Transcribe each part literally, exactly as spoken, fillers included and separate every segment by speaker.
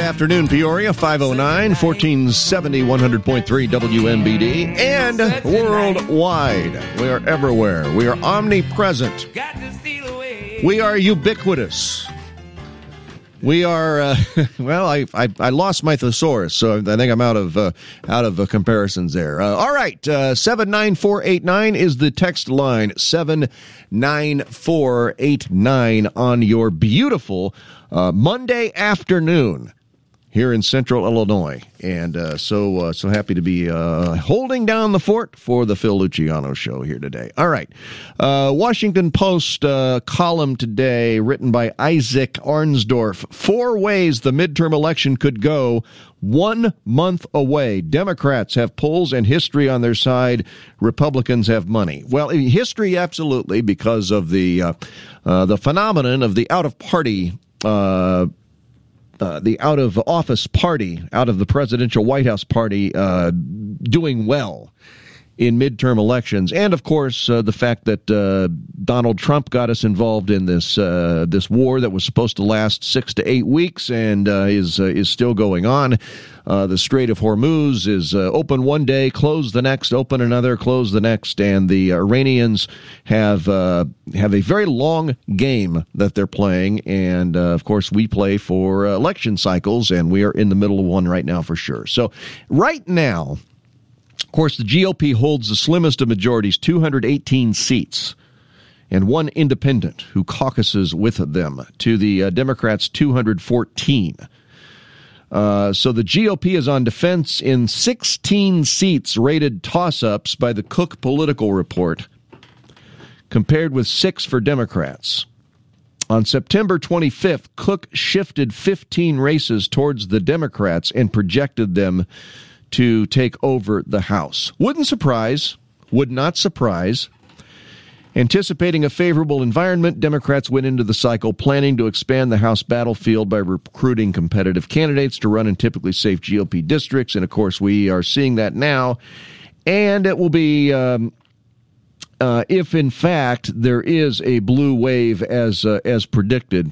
Speaker 1: afternoon, Peoria, five oh nine, fourteen seventy, one hundred point three W M B D, and worldwide. We are everywhere. We are omnipresent. We are ubiquitous. We are, uh, well, I, I I lost my thesaurus, so I think I'm out of uh, out of uh, comparisons there. Uh, all right, uh, seven nine four eight nine is the text line, seven nine four eight nine on your beautiful uh, Monday afternoon here in Central Illinois. And uh, so uh, so happy to be uh, holding down the fort for the Phil Luciano Show here today. All right. Uh, Washington Post uh, column today written by Isaac Arnsdorf. Four ways the midterm election could go one month away. Democrats have polls and history on their side. Republicans have money. Well, history, absolutely, because of the, uh, uh, the phenomenon of the out-of-party uh Uh, the out-of-office party, out of the presidential White House party, uh, doing well in midterm elections, and of course uh, the fact that uh, Donald Trump got us involved in this uh, this war that was supposed to last six to eight weeks and uh, is uh, is still going on. Uh, the Strait of Hormuz is uh, open one day, closed the next, open another, closed the next, and the Iranians have uh, have a very long game that they're playing, and uh, of course we play for uh, election cycles, and we are in the middle of one right now for sure. So right now, of course, the G O P holds the slimmest of majorities, two hundred eighteen seats, and one independent who caucuses with them, to the uh, Democrats' two hundred fourteen. Uh, so the G O P is on defense in sixteen seats rated toss-ups by the Cook Political Report, compared with six for Democrats. On September twenty-fifth, Cook shifted fifteen races towards the Democrats and projected them to take over the House. Wouldn't surprise, would not surprise. Anticipating a favorable environment, Democrats went into the cycle planning to expand the House battlefield by recruiting competitive candidates to run in typically safe G O P districts. And, of course, we are seeing that now. And it will be, um, uh, if in fact there is a blue wave as uh, as predicted,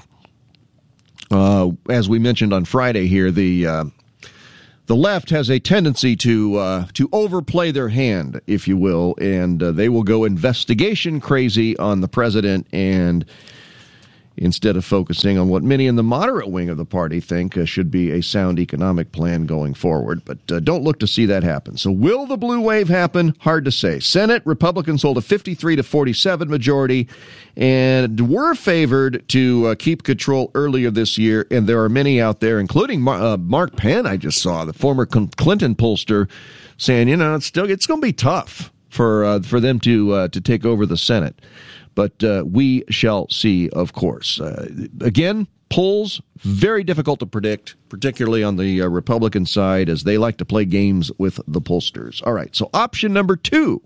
Speaker 1: uh, as we mentioned on Friday here, the uh, The left has a tendency to uh, to overplay their hand, if you will, and uh, they will go investigation crazy on the president, and instead of focusing on what many in the moderate wing of the party think uh, should be a sound economic plan going forward. But uh, don't look to see that happen. So will the blue wave happen? Hard to say. Senate, Republicans hold a fifty-three to forty-seven majority and were favored to uh, keep control earlier this year. And there are many out there, including Mar- uh, Mark Penn, I just saw, the former Clinton pollster, saying, you know, it's still it's going to be tough for uh, for them to uh, to take over the Senate. But uh, we shall see, of course. Uh, again, polls, very difficult to predict, particularly on the uh, Republican side, as they like to play games with the pollsters. All right, so option number two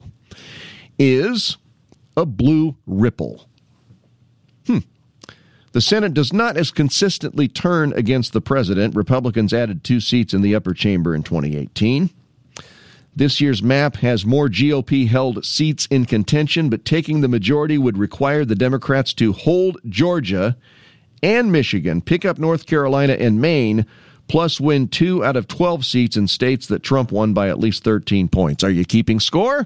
Speaker 1: is a blue ripple. Hmm. The Senate does not as consistently turn against the president. Republicans added two seats in the upper chamber in twenty eighteen. This year's map has more G O P-held seats in contention, but taking the majority would require the Democrats to hold Georgia and Michigan, pick up North Carolina and Maine, plus win two out of twelve seats in states that Trump won by at least thirteen points. Are you keeping score?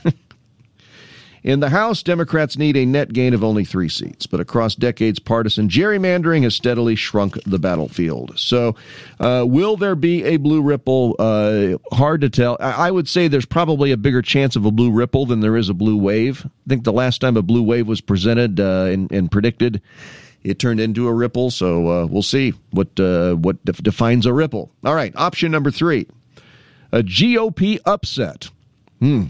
Speaker 1: In the House, Democrats need a net gain of only three seats, but across decades, partisan gerrymandering has steadily shrunk the battlefield. So uh, will there be a blue ripple? Uh, hard to tell. I would say there's probably a bigger chance of a blue ripple than there is a blue wave. I think the last time a blue wave was presented uh, and, and predicted, it turned into a ripple. So uh, we'll see what, uh, what def- defines a ripple. All right, option number three, a G O P upset. Hmm.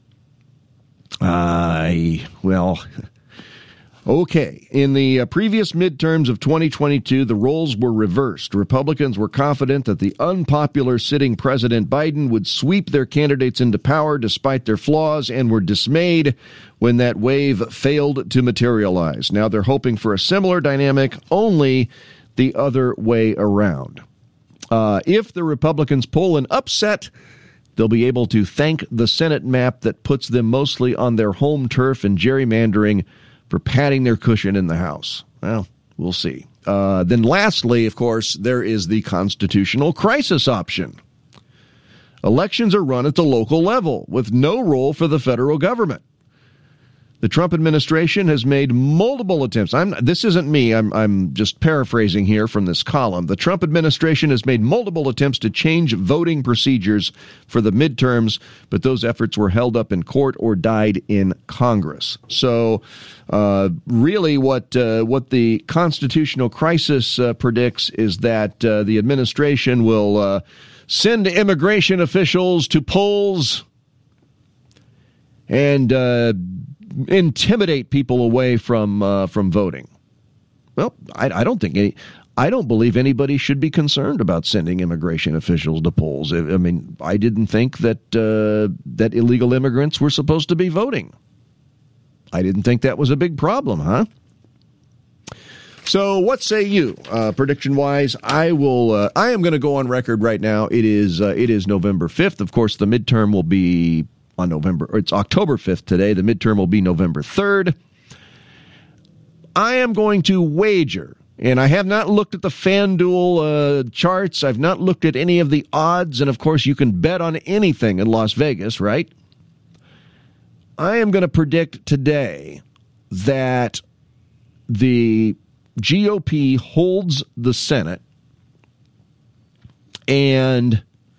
Speaker 1: I, uh, well, okay. In the uh, previous midterms of twenty twenty-two, the roles were reversed. Republicans were confident that the unpopular sitting President Biden would sweep their candidates into power despite their flaws, and were dismayed when that wave failed to materialize. Now they're hoping for a similar dynamic, only the other way around. Uh, if the Republicans pull an upset, they'll be able to thank the Senate map that puts them mostly on their home turf and gerrymandering for padding their cushion in the House. Well, we'll see. Uh, then lastly, of course, there is the constitutional crisis option. Elections are run at the local level with no role for the federal government. The Trump administration has made multiple attempts. I'm, this isn't me. I'm, I'm just paraphrasing here from this column. The Trump administration has made multiple attempts to change voting procedures for the midterms, but those efforts were held up in court or died in Congress. So uh, really what uh, what the constitutional crisis uh, predicts is that uh, the administration will uh, send immigration officials to polls and uh, intimidate people away from uh, from voting. Well, I, I don't think any, I don't believe anybody should be concerned about sending immigration officials to polls. I, I mean, I didn't think that uh, that illegal immigrants were supposed to be voting. I didn't think that was a big problem, huh? So, what say you? Uh, prediction-wise, I will. Uh, I am going to go on record right now. It is uh, it is November fifth. Of course, the midterm will be on November, or it's October fifth today. The midterm will be November third. I am going to wager, and I have not looked at the FanDuel uh, charts. I've not looked at any of the odds, and of course, you can bet on anything in Las Vegas, right? I am going to predict today that the G O P holds the Senate, and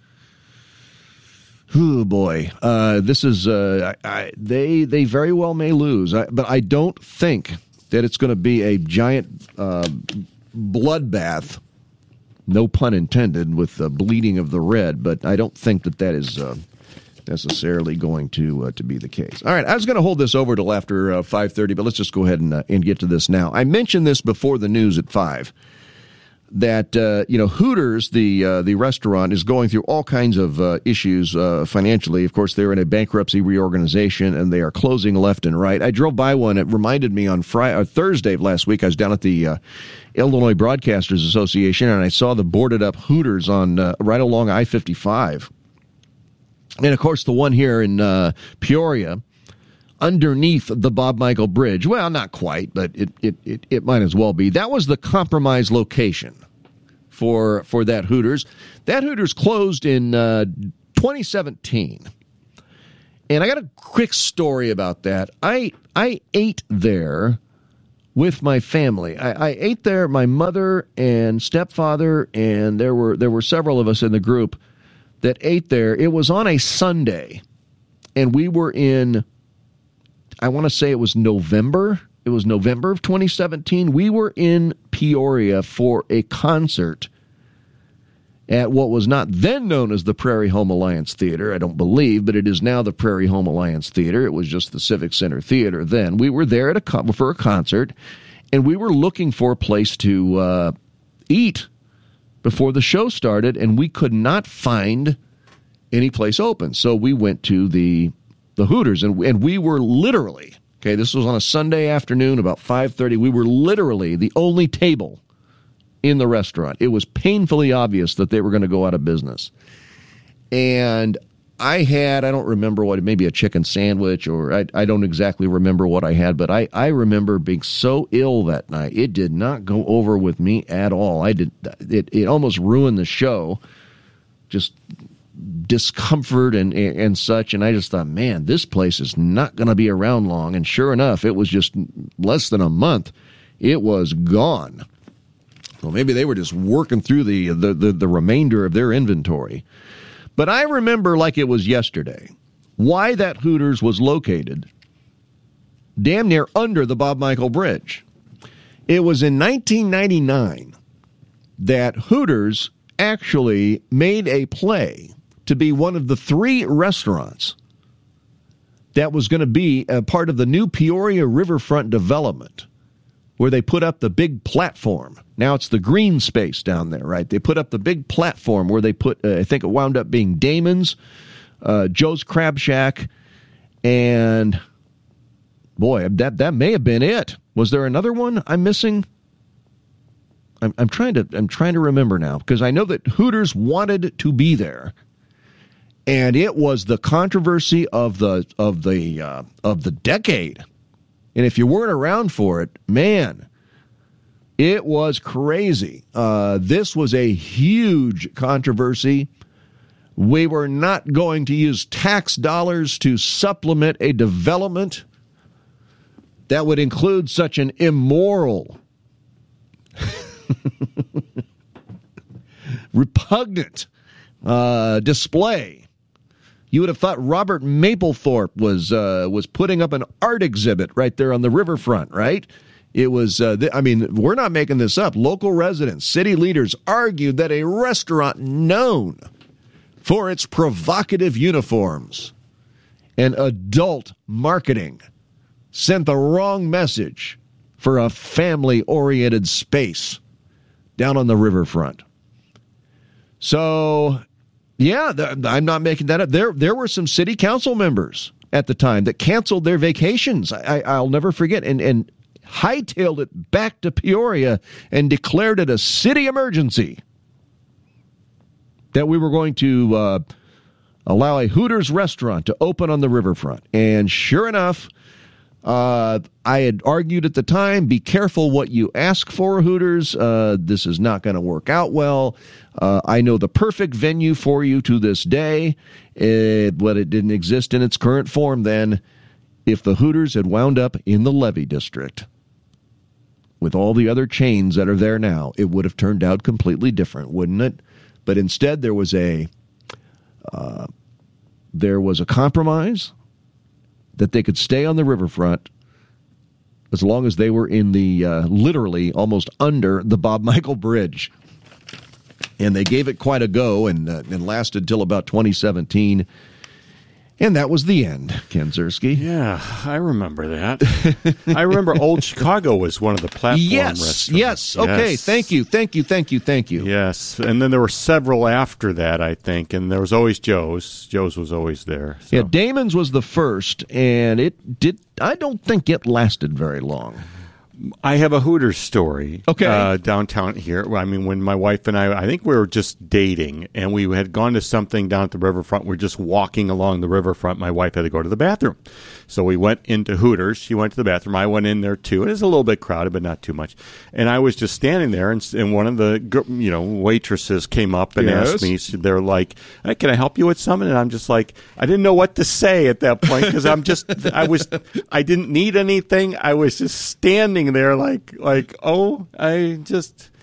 Speaker 1: oh boy, uh, this is uh, I, I, they they very well may lose, I, but I don't think that it's going to be a giant uh, bloodbath. No pun intended with the bleeding of the red, but I don't think that that is uh, necessarily going to uh, to be the case. All right, I was going to hold this over till after uh, five thirty, but let's just go ahead and uh, and get to this now. I mentioned this before the news at five. That uh, you know, Hooters, the uh, the restaurant, is going through all kinds of uh, issues uh, financially. Of course, they're in a bankruptcy reorganization, and they are closing left and right. I drove by one. It reminded me on Friday, or Thursday of last week. I was down at the uh, Illinois Broadcasters Association, and I saw the boarded up Hooters on uh, right along I fifty-five. And of course, the one here in uh, Peoria, underneath the Bob Michael Bridge. Well, not quite, but it, it, it, it might as well be. That was the compromise location for for that Hooters. That Hooters closed in uh, twenty seventeen. And I got a quick story about that. I I ate there with my family. I, I ate there, my mother and stepfather, and there were there were several of us in the group that ate there. It was on a Sunday, and we were in, I want to say it was November. It was November of twenty seventeen. We were in Peoria for a concert at what was not then known as the Prairie Home Alliance Theater, I don't believe, but it is now the Prairie Home Alliance Theater. It was just the Civic Center Theater then. We were there at a con- for a concert, and we were looking for a place to uh, eat before the show started, and we could not find any place open. So we went to the the Hooters, and, and we were literally, okay, this was on a Sunday afternoon, about five thirty, we were literally the only table in the restaurant. It was painfully obvious that they were going to go out of business. And I had, I don't remember what, maybe a chicken sandwich, or I, I don't exactly remember what I had, but I, I remember being so ill that night. It did not go over with me at all. I did, it, it almost ruined the show. Just discomfort and and such, and I just thought, man, this place is not going to be around long. And sure enough, it was just less than a month. It was gone. Well, maybe they were just working through the the the, the remainder of their inventory. But I remember like it was yesterday why that Hooters was located damn near under the Bob Michael Bridge. It was in nineteen ninety-nine that Hooters actually made a play to be one of the three restaurants that was going to be a part of the new Peoria Riverfront development, where they put up the big platform. Now it's the green space down there, right? They put up the big platform where they put, uh, I think it wound up being Damon's, uh, Joe's Crab Shack, and boy, that that may have been it. Was there another one I'm missing? I'm, I'm trying to I'm trying to remember now, because I know that Hooters wanted to be there, and it was the controversy of the of the uh, of the decade. And if you weren't around for it, man, It was crazy. Uh, this was a huge controversy. We were not going to use tax dollars to supplement a development that would include such an immoral, repugnant uh, display. You would have thought Robert Mapplethorpe was uh, was putting up an art exhibit right there on the riverfront, right? It was, uh, th- I mean, we're not making this up. Local residents, city leaders argued that a restaurant known for its provocative uniforms and adult marketing sent the wrong message for a family-oriented space down on the riverfront. So, yeah, th- I'm not making that up. There, there were some city council members at the time that canceled their vacations. I, I, I'll never forget, and, and hightailed it back to Peoria and declared it a city emergency that we were going to uh, allow a Hooters restaurant to open on the riverfront. And sure enough, uh, I had argued at the time, be careful what you ask for, Hooters. Uh, this is not going to work out well. Uh, I know the perfect venue for you to this day, it, but it didn't exist in its current form then. If the Hooters had wound up in the Levee District with all the other chains that are there now, it would have turned out completely different, wouldn't it? But instead, there was a uh, there was a compromise that they could stay on the riverfront as long as they were in the uh, literally almost under the Bob Michael Bridge, and they gave it quite a go, and uh, and lasted till about twenty seventeen. And that was the end, Ken Ziersky.
Speaker 2: Yeah, I remember that. I remember Old Chicago was one of the platform
Speaker 1: yes,
Speaker 2: restaurants.
Speaker 1: Yes, okay,
Speaker 2: yes.
Speaker 1: thank you, thank you, thank you, thank you.
Speaker 2: Yes, and then there were several after that, I think, and there was always Joe's. Joe's was always there. So.
Speaker 1: Yeah, Damon's was the first, and it did, I don't think it lasted very long.
Speaker 2: I have a Hooters story.
Speaker 1: Okay.
Speaker 2: Uh, downtown here. I mean, when my wife and I, I think we were just dating, and we had gone to something down at the riverfront. We we're just walking along the riverfront. My wife had to go to the bathroom. So we went into Hooters. She went to the bathroom. I went in there, too. It was a little bit crowded, but not too much. And I was just standing there, and, and one of the you know waitresses came up and
Speaker 1: yes.
Speaker 2: asked me, so they're like, hey, can I help you with something? And I'm just like, I didn't know what to say at that point because I'm just, I was, I didn't need anything. I was just standing there like, like, oh, I just,